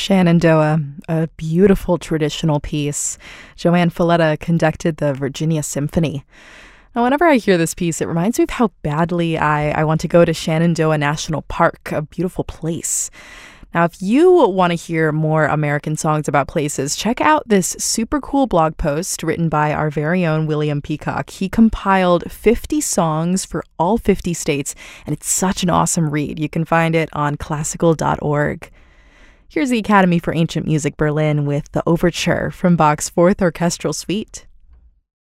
Shenandoah, a beautiful traditional piece. Joanne Falletta conducted the Virginia Symphony. Now, whenever I hear this piece, it reminds me of how badly I want to go to Shenandoah National Park, a beautiful place. Now, if you want to hear more American songs about places, check out this super cool blog post written by our very own William Peacock. He compiled 50 songs for all 50 states, and it's such an awesome read. You can find it on classical.org. Here's the Academy for Ancient Music Berlin with the Overture from Bach's Fourth Orchestral Suite.